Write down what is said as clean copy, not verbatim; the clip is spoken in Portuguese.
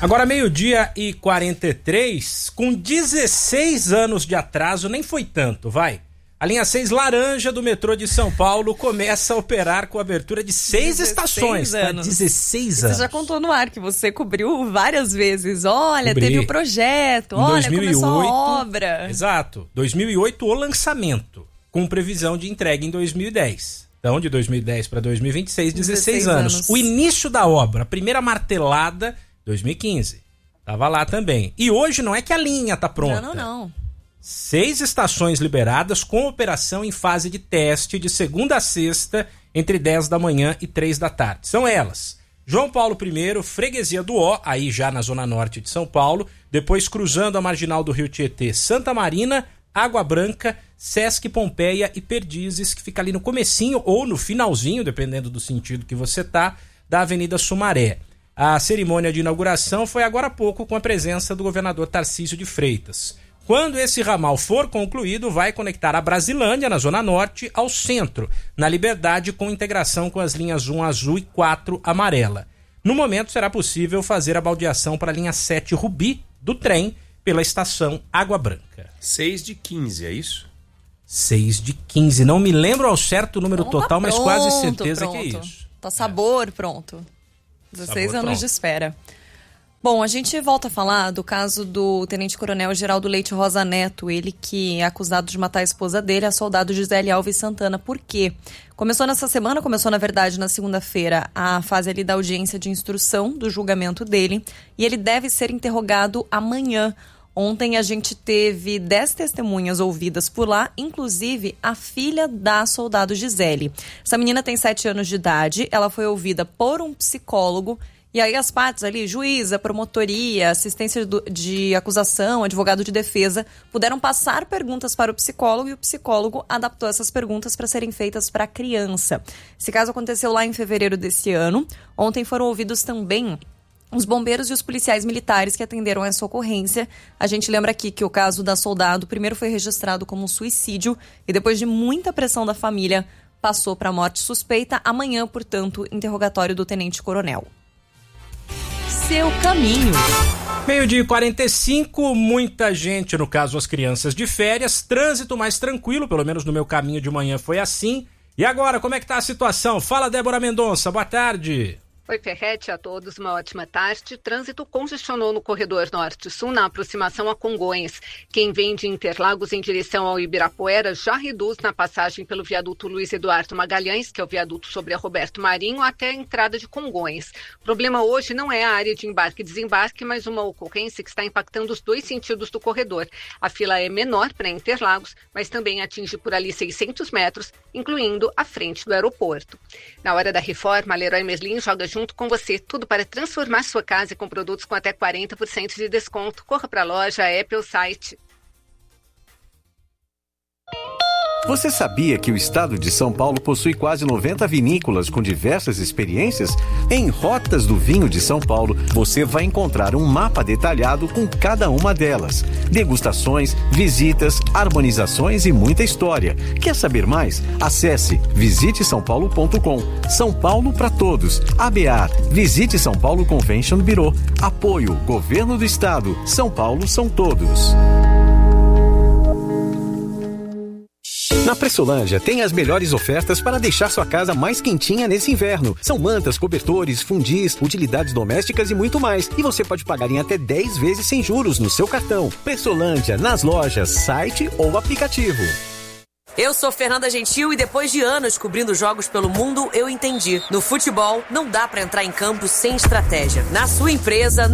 Agora 12h43, com 16 anos de atraso, nem foi tanto, vai. A linha 6 laranja do metrô de São Paulo começa a operar com a abertura de 6 estações. Anos. 16 anos. Você já contou no ar que você cobriu várias vezes. Olha, teve o projeto, olha, 2008, começou a obra. Exato. 2008 o lançamento, com previsão de entrega em 2010. Então, de 2010 para 2026, 16 anos. O início da obra, a primeira martelada, 2015. Tava lá também. E hoje não é que a linha tá pronta. Não. 6 estações liberadas com operação em fase de teste de segunda a sexta, entre 10 da manhã e 3 da tarde. São elas: João Paulo I, Freguesia do Ó, aí já na zona norte de São Paulo, depois cruzando a marginal do Rio Tietê, Santa Marina, Água Branca, Sesc Pompeia e Perdizes, que fica ali no comecinho ou no finalzinho, dependendo do sentido que você tá, da Avenida Sumaré. A cerimônia de inauguração foi agora há pouco com a presença do governador Tarcísio de Freitas. Quando esse ramal for concluído, vai conectar a Brasilândia, na Zona Norte, ao centro, na Liberdade, com integração com as linhas 1 azul e 4 amarela. No momento, será possível fazer a baldeação para a linha 7 Rubi do trem pela estação Água Branca. 6/15, é isso? 6/15. Não me lembro ao certo o número Então total, tá mas pronto, quase certeza que é isso. Tá sabor pronto. 16 Sabor anos pronto. de espera. Bom, a gente volta a falar do caso do tenente-coronel Geraldo Leite Rosa Neto, ele que é acusado de matar a esposa dele, a soldado Gisele Alves Santana. Por quê? Começou nessa semana, na verdade na segunda-feira, a fase ali da audiência de instrução do julgamento dele, e ele deve ser interrogado amanhã. Ontem a gente teve 10 testemunhas ouvidas por lá, inclusive a filha da soldado Gisele. Essa menina tem 7 anos de idade, ela foi ouvida por um psicólogo. E aí as partes ali, juíza, promotoria, assistência de acusação, advogado de defesa, puderam passar perguntas para o psicólogo e o psicólogo adaptou essas perguntas para serem feitas para a criança. Esse caso aconteceu lá em fevereiro desse ano. Ontem foram ouvidos também os bombeiros e os policiais militares que atenderam essa ocorrência. A gente lembra aqui que o caso da soldado primeiro foi registrado como um suicídio e depois de muita pressão da família passou para morte suspeita. Amanhã, portanto, interrogatório do tenente-coronel. Seu caminho. 12h45, muita gente, no caso as crianças de férias, trânsito mais tranquilo, pelo menos no meu caminho de manhã foi assim. E agora, como é que tá a situação? Fala, Débora Mendonça, boa tarde. Oi, Ferretti, a todos, uma ótima tarde. Trânsito congestionou no corredor norte-sul na aproximação a Congonhas. Quem vem de Interlagos em direção ao Ibirapuera já reduz na passagem pelo viaduto Luiz Eduardo Magalhães, que é o viaduto sobre a Roberto Marinho, até a entrada de Congonhas. O problema hoje não é a área de embarque e desembarque, mas uma ocorrência que está impactando os dois sentidos do corredor. A fila é menor para Interlagos, mas também atinge por ali 600 metros, incluindo a frente do aeroporto. Na hora da reforma, a Leroy Merlin joga junto com você tudo para transformar sua casa com produtos com até 40% de desconto. Corra para a loja, Apple site. Você sabia que o estado de São Paulo possui quase 90 vinícolas com diversas experiências? Em Rotas do Vinho de São Paulo, você vai encontrar um mapa detalhado com cada uma delas. Degustações, visitas, harmonizações e muita história. Quer saber mais? Acesse visitesaopaulo.com. São Paulo para todos. ABAR, Visite São Paulo Convention Bureau. Apoio, Governo do Estado. São Paulo são todos. Na Pressolândia tem as melhores ofertas para deixar sua casa mais quentinha nesse inverno. São mantas, cobertores, fundis, utilidades domésticas e muito mais. E você pode pagar em até 10 vezes sem juros no seu cartão. Pressolândia, nas lojas, site ou aplicativo. Eu sou Fernanda Gentil e depois de anos cobrindo jogos pelo mundo, eu entendi. No futebol, não dá pra entrar em campo sem estratégia. Na sua empresa,